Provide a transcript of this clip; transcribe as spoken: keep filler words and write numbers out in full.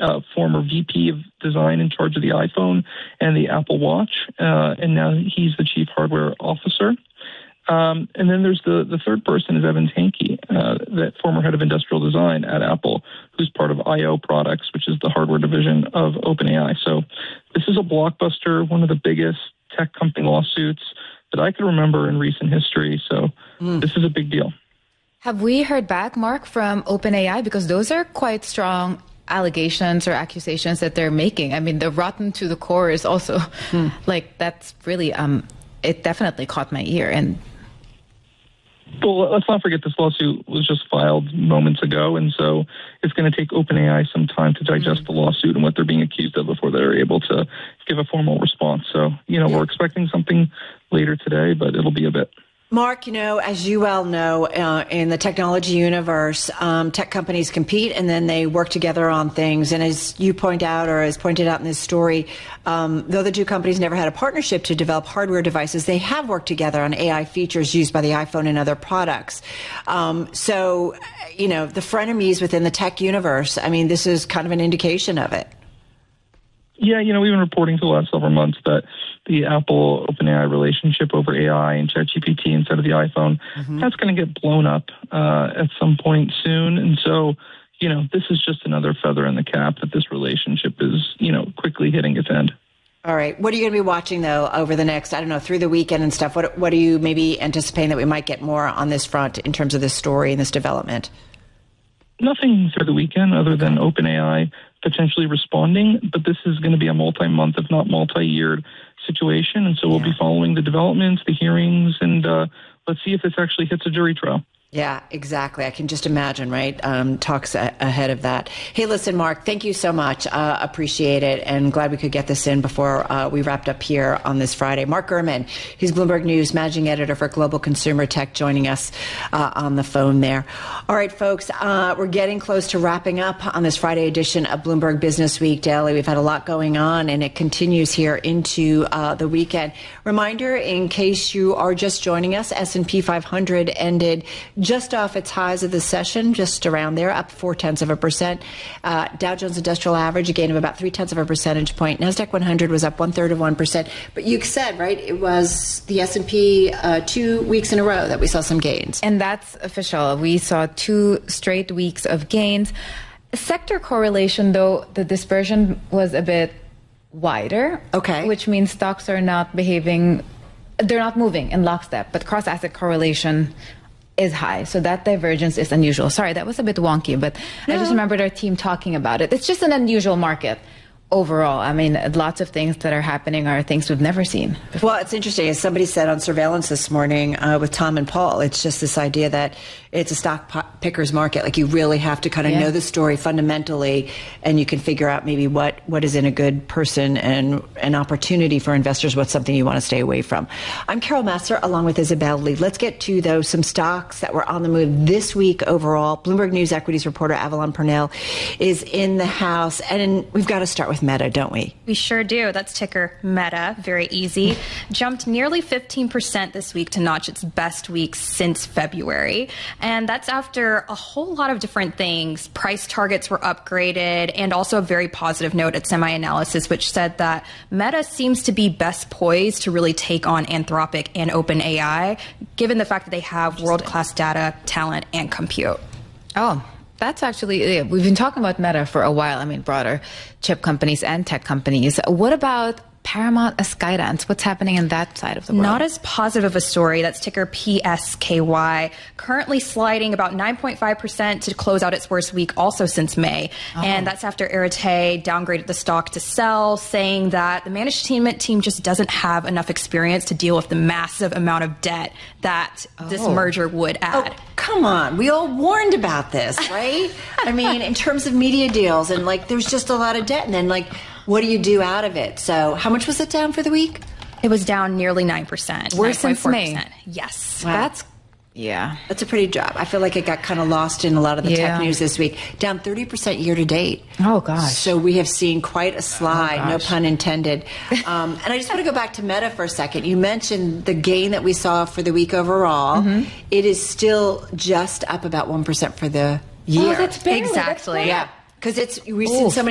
uh, former V P of design in charge of the iPhone and the Apple Watch, uh, and now he's the chief hardware officer. Um, and then there's the, the third person is Evan Tankey, uh, the former head of industrial design at Apple, who's part of I O Products, which is the hardware division of OpenAI. So this is a blockbuster, one of the biggest tech company lawsuits that I can remember in recent history. So mm. this is a big deal. Have we heard back, Mark, from OpenAI? Because those are quite strong allegations or accusations that they're making. I mean, the rotten to the core is also mm. like, that's really, um, it definitely caught my ear. And well, let's not forget this lawsuit was just filed moments ago, and so it's going to take OpenAI some time to digest mm-hmm. the lawsuit and what they're being accused of before they're able to give a formal response. So, you know, yeah. we're expecting something later today, but it'll be a bit. Mark, you know, as you well know, uh, in the technology universe, um, tech companies compete and then they work together on things. And as you point out, or as pointed out in this story, um, though the two companies never had a partnership to develop hardware devices, they have worked together on A I features used by the iPhone and other products. Um, so, you know, the frenemies within the tech universe, I mean, this is kind of an indication of it. Yeah, you know, we've been reporting for the last several months that the Apple OpenAI relationship over A I and ChatGPT instead of the iPhone, mm-hmm. that's going to get blown up uh, at some point soon. And so, you know, this is just another feather in the cap that this relationship is, you know, quickly hitting its end. All right. What are you going to be watching, though, over the next, I don't know, through the weekend and stuff? What, what are you maybe anticipating that we might get more on this front in terms of this story and this development? Nothing through the weekend other than OpenAI potentially responding, but this is going to be a multi-month, if not multi-year situation. And so we'll yeah. be following the developments, the hearings, and uh, let's see if this actually hits a jury trial. Yeah, exactly. I can just imagine, right? Um, talks a- ahead of that. Hey, listen, Mark, thank you so much. Uh, appreciate it. And glad we could get this in before uh, we wrapped up here on this Friday. Mark Gurman, he's Bloomberg News managing editor for Global Consumer Tech, joining us uh, on the phone there. All right, folks, uh, we're getting close to wrapping up on this Friday edition of Bloomberg Business Week Daily. We've had a lot going on, and it continues here into uh, the weekend. Reminder, in case you are just joining us, S and P five hundred ended just off its highs of the session, just around there, up four tenths of a percent. Uh, Dow Jones Industrial Average, a gain of about three tenths of a percentage point. NASDAQ one hundred was up one third of one percent. But you said, right, it was the S and P uh, two weeks in a row that we saw some gains. And that's official. We saw two straight weeks of gains. Sector correlation, though, the dispersion was a bit wider. Okay. Which means stocks are not behaving, they're not moving in lockstep, but cross-asset correlation is high. So that divergence is unusual. Sorry, that was a bit wonky, but no. I just remembered our team talking about it. It's just an unusual market overall. I mean, lots of things that are happening are things we've never seen before. Well, it's interesting. As somebody said on Surveillance this morning uh, with Tom and Paul, it's just this idea that it's a stock picker's market. Like, you really have to kind of yeah. know the story fundamentally, and you can figure out maybe what, what is in a good person and an opportunity for investors, what's something you want to stay away from. I'm Carol Massar, along with Isabel Lee. Let's get to, though, some stocks that were on the move this week overall. Bloomberg News equities reporter Avalon Purnell is in the house, and we've got to start with Meta, don't we? We sure do. That's ticker Meta. Very easy. Jumped nearly fifteen percent this week to notch its best week since February. And that's after a whole lot of different things. Price targets were upgraded, and also a very positive note at SemiAnalysis, which said that Meta seems to be best poised to really take on Anthropic and OpenAI, given the fact that they have world-class data, talent, and compute. Oh, that's actually, yeah, we've been talking about Meta for a while. I mean, broader chip companies and tech companies. What about Paramount as Skydance? What's happening in that side of the world? Not as positive of a story. That's ticker P S K Y. Currently sliding about nine point five percent to close out its worst week also since May. Oh. And that's after Arete downgraded the stock to sell, saying that the management team just doesn't have enough experience to deal with the massive amount of debt that oh. this merger would add. Oh, come on. We all warned about this, right? I mean, in terms of media deals, and like, there's just a lot of debt. And then, like, what do you do out of it? So how much was it down for the week? It was down nearly nine percent. Worse since May. Yes. Wow. That's, yeah. That's a pretty drop. I feel like it got kind of lost in a lot of the yeah. tech news this week. Down thirty percent year to date. Oh, gosh. So we have seen quite a slide, oh, no pun intended. Um, and I just want to go back to Meta for a second. You mentioned the gain that we saw for the week overall. Mm-hmm. It is still just up about one percent for the year. Oh, that's barely. Exactly. Yeah. Because it's we've seen so many